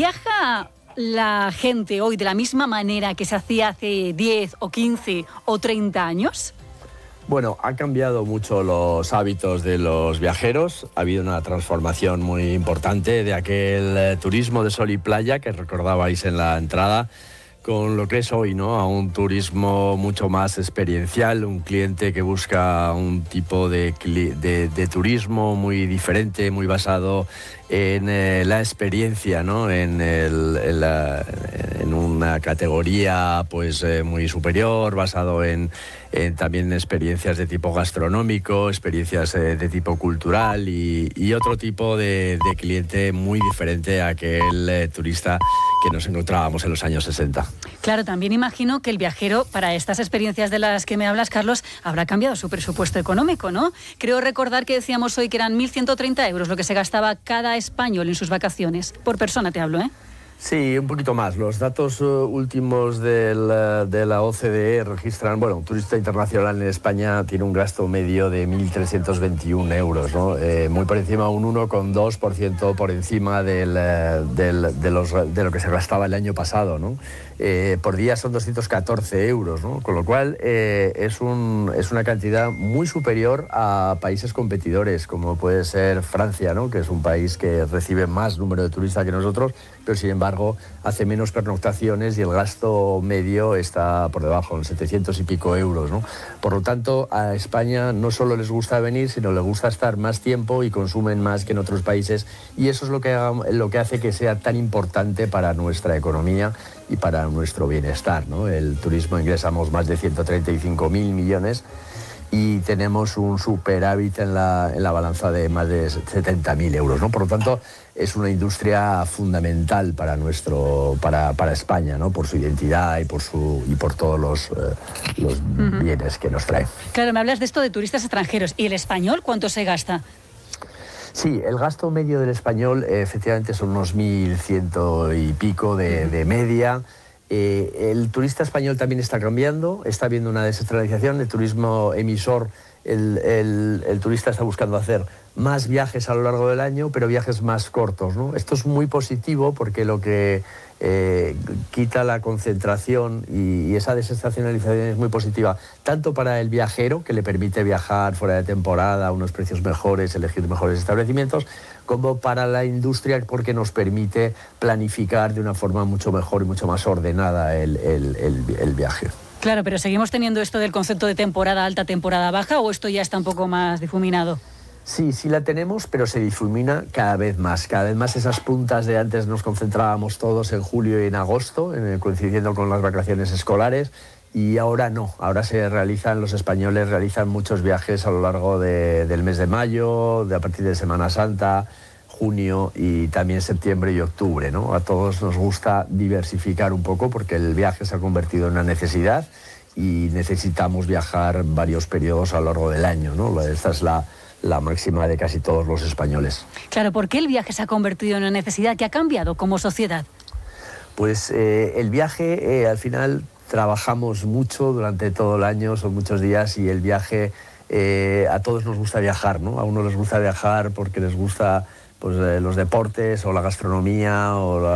¿Viaja la gente hoy de la misma manera que se hacía hace 10 o 15 o 30 años? Bueno, ha cambiado mucho los hábitos de los viajeros. Ha habido una transformación muy importante de aquel turismo de sol y playa que recordabais en la entrada, con lo que es hoy, ¿no? A un turismo mucho más experiencial, un cliente que busca un tipo de turismo muy diferente, muy basado en la experiencia, ¿no? En una categoría pues muy superior, basado en también experiencias de tipo gastronómico, experiencias de tipo cultural y otro tipo de cliente muy diferente a aquel turista que nos encontrábamos en los años 60. Claro, también imagino que el viajero, para estas experiencias de las que me hablas, Carlos, habrá cambiado su presupuesto económico, ¿no? Creo recordar que decíamos hoy que eran 1.130 euros lo que se gastaba cada español en sus vacaciones. Por persona te hablo, ¿eh? Sí, un poquito más. Los datos últimos de la OCDE registran, bueno, un turista internacional en España tiene un gasto medio de 1.321 euros, ¿no? Muy por encima, un 1,2% por encima de lo que se gastaba el año pasado, ¿no? Por día son 214 euros, ¿no? Con lo cual es una cantidad muy superior a países competidores, como puede ser Francia, ¿no? Que es un país que recibe más número de turistas que nosotros, pero sin embargo hace menos pernoctaciones y el gasto medio está por debajo, en 700 y pico euros, ¿no? Por lo tanto, a España no solo les gusta venir, sino les gusta estar más tiempo y consumen más que en otros países, y eso es lo que hace que sea tan importante para nuestra economía y para nuestro bienestar, ¿no? El turismo ingresamos más de 135.000 millones y tenemos un superávit en la balanza de más de 70.000 euros, ¿no? Por lo tanto, es una industria fundamental para España, ¿no? Por su identidad y por todos los bienes que nos trae. Claro, me hablas de esto de turistas extranjeros. ¿Y el español cuánto se gasta? Sí, el gasto medio del español efectivamente son unos 1.100 y pico de media. El turista español también está cambiando, está habiendo una descentralización. El turismo emisor, el turista está buscando hacer más viajes a lo largo del año, pero viajes más cortos, ¿no? Esto es muy positivo porque lo que quita la concentración y esa desestacionalización es muy positiva, tanto para el viajero, que le permite viajar fuera de temporada a unos precios mejores, elegir mejores establecimientos, como para la industria, porque nos permite planificar de una forma mucho mejor y mucho más ordenada el viaje. Claro, pero ¿seguimos teniendo esto del concepto de temporada alta, temporada baja, o esto ya está un poco más difuminado? Sí, sí la tenemos, pero se difumina cada vez más. Cada vez más esas puntas de antes nos concentrábamos todos en julio y en agosto, coincidiendo con las vacaciones escolares, y ahora no. Ahora los españoles realizan muchos viajes a lo largo del mes de mayo, a partir de Semana Santa, junio y también septiembre y octubre, ¿no? A todos nos gusta diversificar un poco porque el viaje se ha convertido en una necesidad y necesitamos viajar varios periodos a lo largo del año, ¿no? Esta es la máxima de casi todos los españoles. Claro, ¿por qué el viaje se ha convertido en una necesidad que ha cambiado como sociedad? Pues el viaje, al final, trabajamos mucho durante todo el año, son muchos días, y el viaje, a todos nos gusta viajar, ¿no? A unos les gusta viajar porque les gusta pues, los deportes o la gastronomía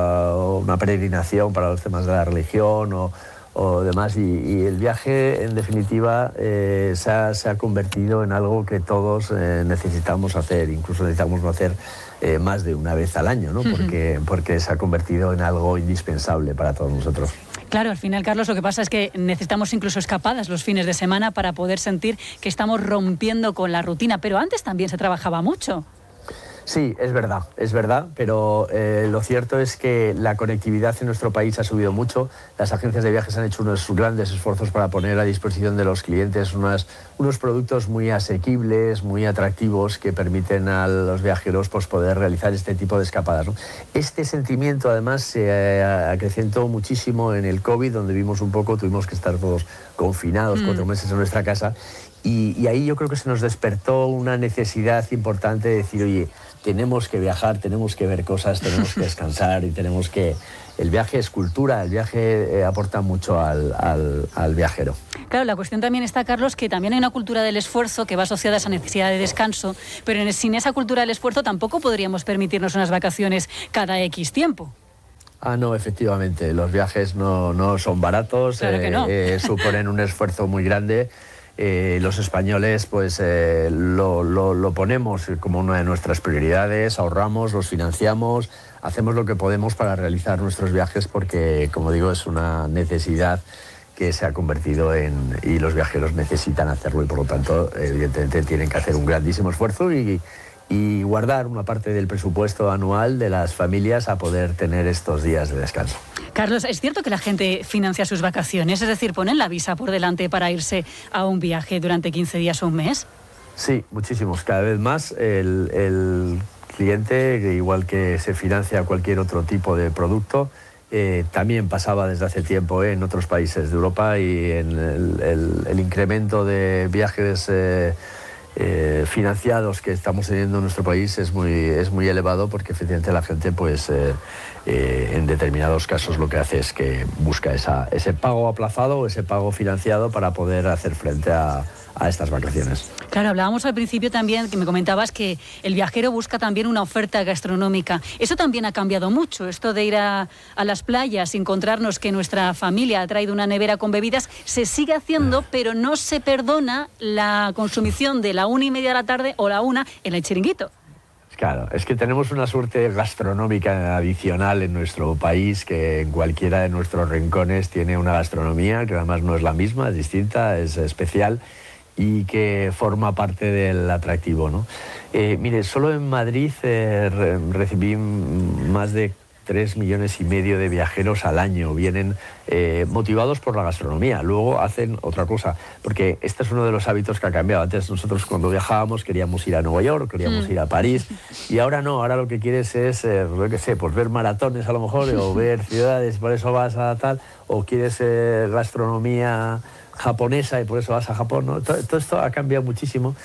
o una peregrinación para los temas de la religión o demás, y el viaje en definitiva se ha convertido en algo que todos necesitamos hacer, incluso necesitamos hacer más de una vez al año, ¿no? Porque se ha convertido en algo indispensable para todos nosotros. Claro, al final, Carlos, lo que pasa es que necesitamos incluso escapadas los fines de semana para poder sentir que estamos rompiendo con la rutina, pero antes también se trabajaba mucho. Sí, es verdad, pero lo cierto es que la conectividad en nuestro país ha subido mucho. Las agencias de viajes han hecho unos grandes esfuerzos para poner a disposición de los clientes unos productos muy asequibles, muy atractivos, que permiten a los viajeros pues, poder realizar este tipo de escapadas, ¿no? Este sentimiento además se acrecentó muchísimo en el COVID, donde tuvimos que estar todos confinados 4 meses en nuestra casa. Y ahí yo creo que se nos despertó una necesidad importante de decir, oye, tenemos que viajar, tenemos que ver cosas, tenemos que descansar y tenemos que... El viaje es cultura, el viaje aporta mucho al viajero. Claro, la cuestión también está, Carlos, que también hay una cultura del esfuerzo que va asociada a esa necesidad de descanso, pero sin esa cultura del esfuerzo tampoco podríamos permitirnos unas vacaciones cada X tiempo. No, efectivamente, los viajes no son baratos, claro que no. Suponen un esfuerzo muy grande. Los españoles pues lo ponemos como una de nuestras prioridades, ahorramos, los financiamos, hacemos lo que podemos para realizar nuestros viajes porque, como digo, es una necesidad que se ha convertido y los viajeros necesitan hacerlo y por lo tanto evidentemente tienen que hacer un grandísimo esfuerzo y guardar una parte del presupuesto anual de las familias a poder tener estos días de descanso. Carlos, ¿es cierto que la gente financia sus vacaciones? Es decir, ¿ponen la visa por delante para irse a un viaje durante 15 días o un mes? Sí, muchísimos. Cada vez más el cliente, igual que se financia cualquier otro tipo de producto, también pasaba desde hace tiempo en otros países de Europa y en el incremento de viajes financiados que estamos teniendo en nuestro país es muy elevado porque efectivamente la gente pues en determinados casos lo que hace es que busca ese pago aplazado, ese pago financiado para poder hacer frente a estas vacaciones. Claro, hablábamos al principio también, que me comentabas que el viajero busca también una oferta gastronómica. Eso también ha cambiado mucho, esto de ir a las playas y encontrarnos que nuestra familia ha traído una nevera con bebidas, se sigue haciendo, pero no se perdona la consumición de la 1:30 de la tarde o la 1 en el chiringuito. Claro, es que tenemos una suerte gastronómica adicional en nuestro país que en cualquiera de nuestros rincones tiene una gastronomía que además no es la misma, es distinta, es especial y que forma parte del atractivo, ¿no? Mire, solo en Madrid recibí más de 3,5 millones de viajeros al año. Vienen motivados por la gastronomía. Luego hacen otra cosa, porque este es uno de los hábitos que ha cambiado. Antes nosotros cuando viajábamos queríamos ir a Nueva York, queríamos ir a París, y ahora no, ahora lo que quieres es, yo qué sé, pues ver maratones a lo mejor, o ver ciudades, por eso vas a tal, o quieres gastronomía japonesa y por eso vas a Japón, ¿no? Todo esto ha cambiado muchísimo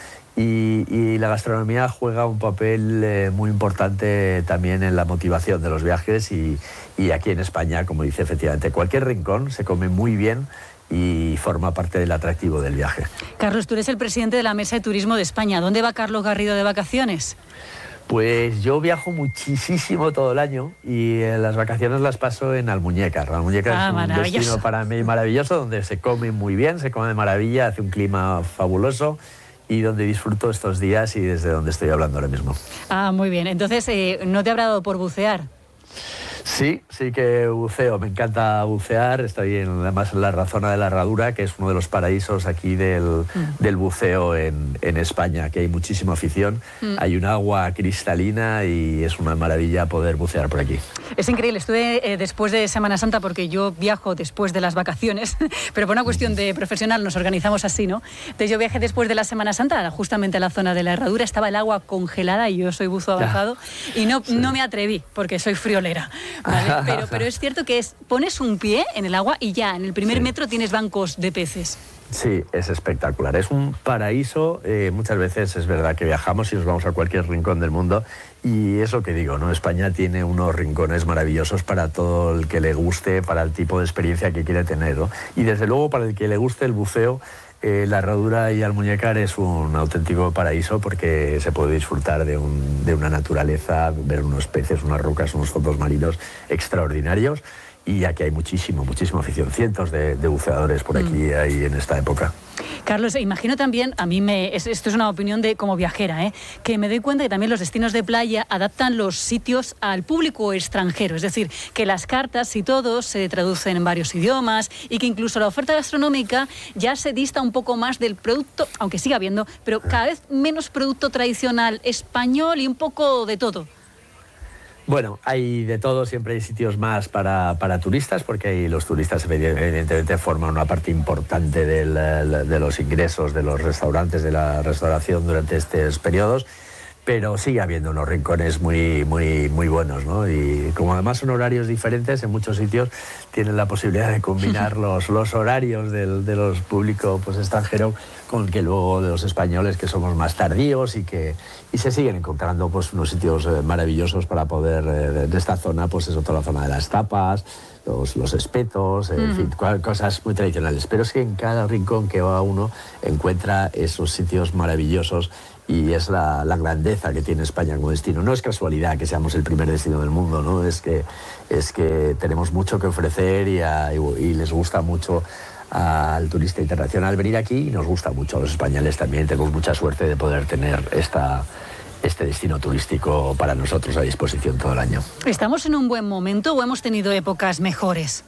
y la gastronomía juega un papel muy importante también en la motivación de los viajes y aquí en España, como dice efectivamente, cualquier rincón se come muy bien y forma parte del atractivo del viaje. Carlos, tú eres el presidente de la Mesa de Turismo de España. ¿Dónde va Carlos Garrido de vacaciones? Pues yo viajo muchísimo todo el año y las vacaciones las paso en Almuñécar. Almuñécar es un destino para mí maravilloso, donde se come muy bien, se come de maravilla, hace un clima fabuloso y donde disfruto estos días y desde donde estoy hablando ahora mismo. Muy bien. Entonces, ¿no te habrá dado por bucear? Sí que buceo, me encanta bucear, estoy además en la zona de la Herradura, que es uno de los paraísos aquí del buceo en España, que hay muchísima afición, hay un agua cristalina y es una maravilla poder bucear por aquí. Es increíble, estuve después de Semana Santa, porque yo viajo después de las vacaciones, pero por una cuestión de profesional nos organizamos así, ¿no? Entonces yo viajé después de la Semana Santa, justamente a la zona de la Herradura, estaba el agua congelada y yo soy buzo avanzado y no me atreví, porque soy friolera. ¿Vale? Pero es cierto que pones un pie en el agua y ya en el primer metro tienes bancos de peces. Sí, es espectacular. Es un paraíso. Muchas veces es verdad que viajamos y nos vamos a cualquier rincón del mundo y es lo que digo, ¿no? España tiene unos rincones maravillosos para todo el que le guste, para el tipo de experiencia que quiere tener, ¿no? Y desde luego para el que le guste el buceo, la Herradura y Almuñécar es un auténtico paraíso porque se puede disfrutar de una naturaleza, ver unos peces, unas rocas, unos fondos marinos extraordinarios y aquí hay muchísima afición, cientos de buceadores por aquí hay en esta época. Carlos, imagino también, esto es una opinión de como viajera, que me doy cuenta que también los destinos de playa adaptan los sitios al público extranjero, es decir, que las cartas y todo se traducen en varios idiomas y que incluso la oferta gastronómica ya se dista un poco más del producto, aunque siga habiendo, pero cada vez menos producto tradicional español y un poco de todo. Bueno, hay de todo, siempre hay sitios más para turistas, porque ahí los turistas evidentemente forman una parte importante de los ingresos de los restaurantes, de la restauración durante estos periodos, pero sigue habiendo unos rincones muy buenos, ¿no? Y como además son horarios diferentes, en muchos sitios tienen la posibilidad de combinar los horarios de los públicos extranjeros con el que luego de los españoles, que somos más tardíos y se siguen encontrando pues unos sitios maravillosos para poder, de esta zona, pues eso, toda la zona de las tapas, los espetos, en fin, cosas muy tradicionales. Pero sí, en cada rincón que va uno encuentra esos sitios maravillosos y es la grandeza que tiene España como destino. No es casualidad que seamos el primer destino del mundo, ¿no? Es que tenemos mucho que ofrecer y les gusta mucho al turista internacional venir aquí, y nos gusta mucho a los españoles también. Tenemos mucha suerte de poder tener este destino turístico para nosotros a disposición todo el año. ¿Estamos en un buen momento o hemos tenido épocas mejores?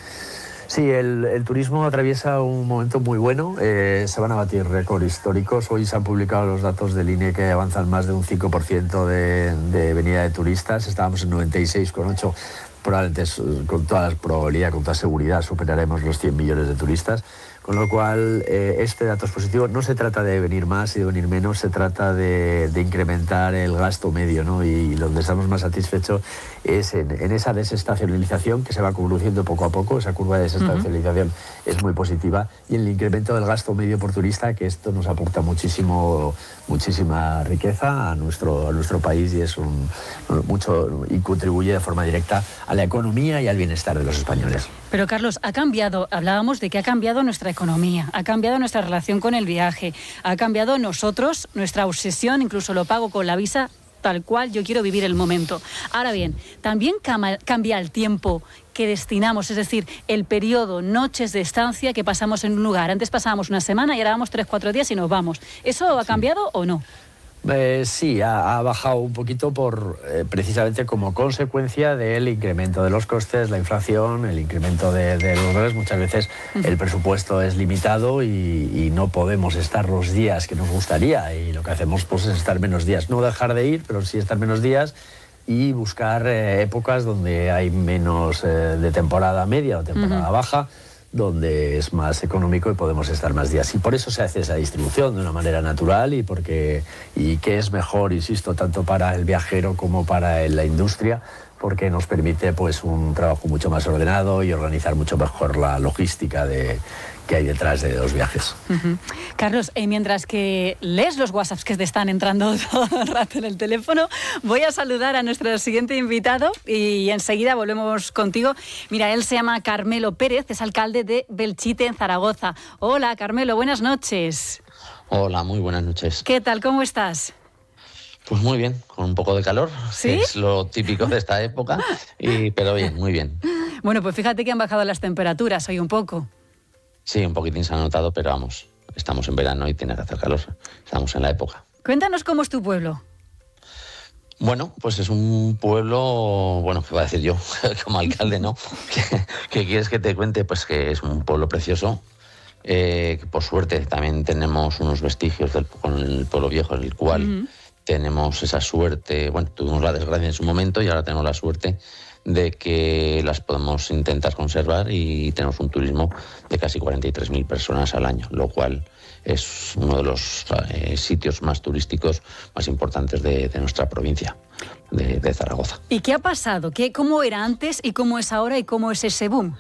Sí, el turismo atraviesa un momento muy bueno. Se van a batir récords históricos. Hoy se han publicado los datos del INE que avanzan más de un 5% de venida de turistas. Estábamos en 96,8%. Probablemente, con toda la probabilidad, con toda seguridad, superaremos los 100 millones de turistas. Con lo cual, este dato es positivo. No se trata de venir más y de venir menos, se trata de incrementar el gasto medio, ¿no? Y donde estamos más satisfechos es en esa desestacionalización que se va produciendo poco a poco. Esa curva de desestacionalización es muy positiva. Y el incremento del gasto medio por turista, que esto nos aporta muchísima riqueza a nuestro país, y es mucho, y contribuye de forma directa a la economía y al bienestar de los españoles. Pero Carlos, hablábamos de que ha cambiado nuestra economía, ha cambiado nuestra relación con el viaje, ha cambiado nosotros, nuestra obsesión, incluso lo pago con la visa, tal cual yo quiero vivir el momento. Ahora bien, también cambia el tiempo que destinamos, es decir, el periodo, noches de estancia que pasamos en un lugar. Antes pasábamos una semana y ahora vamos 3-4 días y nos vamos. ¿Eso ha cambiado o no? Sí, ha bajado un poquito precisamente como consecuencia del incremento de los costes, la inflación, el incremento de los dólares. Muchas veces el presupuesto es limitado y no podemos estar los días que nos gustaría, y lo que hacemos pues es estar menos días. No dejar de ir, pero sí estar menos días y buscar épocas donde hay menos de temporada media o temporada baja, donde es más económico y podemos estar más días. Y por eso se hace esa distribución de una manera natural, y que es mejor, insisto, tanto para el viajero como para la industria, porque nos permite pues un trabajo mucho más ordenado y organizar mucho mejor la logística que hay detrás de los viajes. Carlos, mientras que lees los WhatsApps que te están entrando todo el rato en el teléfono, voy a saludar a nuestro siguiente invitado y enseguida volvemos contigo. Mira, él se llama Carmelo Pérez, es alcalde de Belchite, en Zaragoza. Hola, Carmelo, buenas noches. Hola, muy buenas noches. ¿Qué tal? ¿Cómo estás? Pues muy bien, con un poco de calor, ¿sí? Que es lo típico de esta época, pero bien, muy bien. Bueno, pues fíjate que han bajado las temperaturas hoy un poco. Sí, un poquitín se ha notado, pero vamos, estamos en verano y tiene que hacer calor. Estamos en la época. Cuéntanos cómo es tu pueblo. Bueno, pues es un pueblo, bueno, ¿qué va a decir yo como alcalde, no? ¿Qué quieres que te cuente? Pues que es un pueblo precioso, que por suerte también tenemos unos vestigios con el pueblo viejo, en el cual tenemos esa suerte. Bueno, tuvimos la desgracia en su momento y ahora tenemos la suerte de que las podemos intentar conservar, y tenemos un turismo de casi 43.000 personas al año, lo cual es uno de los sitios más turísticos más importantes de nuestra provincia, de Zaragoza. ¿Y qué ha pasado? ¿Cómo era antes y cómo es ahora y cómo es ese boom?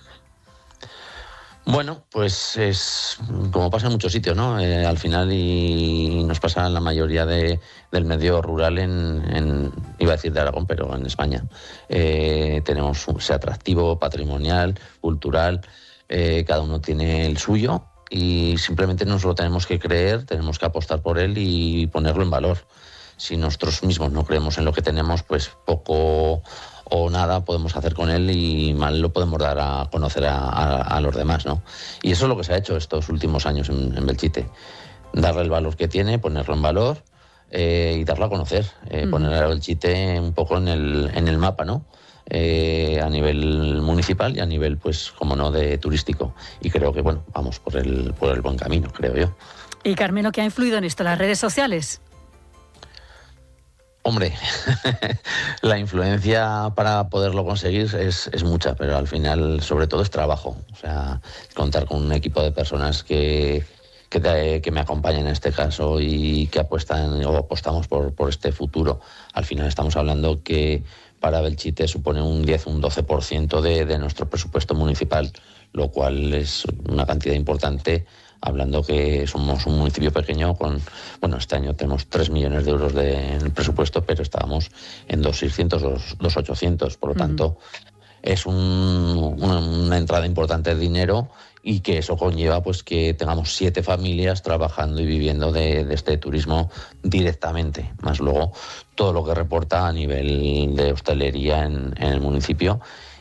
Bueno, pues es como pasa en muchos sitios, ¿no? Al final, y nos pasa en la mayoría del medio rural iba a decir de Aragón, pero en España. Tenemos ese atractivo patrimonial, cultural, cada uno tiene el suyo, y simplemente nos lo tenemos que creer, tenemos que apostar por él y ponerlo en valor. Si nosotros mismos no creemos en lo que tenemos, pues poco o nada podemos hacer con él, y mal lo podemos dar a conocer a los demás, ¿no? Y eso es lo que se ha hecho estos últimos años en Belchite. Darle el valor que tiene, ponerlo en valor, y darlo a conocer. Poner a Belchite un poco en el mapa, ¿no? A nivel municipal y a nivel, pues, como no, de turístico. Y creo que, bueno, vamos por el buen camino, creo yo. ¿Y Carmelo, qué ha influido en esto? ¿Las redes sociales? Hombre, la influencia para poderlo conseguir es mucha, pero al final, sobre todo, es trabajo. O sea, contar con un equipo de personas que me acompañan en este caso y que apuestan o apostamos por este futuro. Al final estamos hablando que para Belchite supone un 10, un 12% de nuestro presupuesto municipal, lo cual es una cantidad importante, hablando que somos un municipio pequeño este año tenemos 3 millones de euros en el presupuesto, pero estábamos en 2.600, 2.800, por lo tanto es una entrada importante de dinero, y que eso conlleva pues que tengamos 7 familias trabajando y viviendo de este turismo directamente, más luego todo lo que reporta a nivel de hostelería en el municipio.